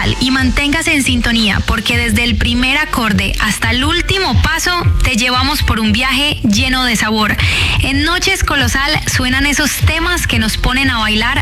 Colosal y manténgase en sintonía porque desde el primer acorde hasta el último paso te llevamos por un viaje lleno de sabor. En Noches Colosal suenan esos temas que nos ponen a bailar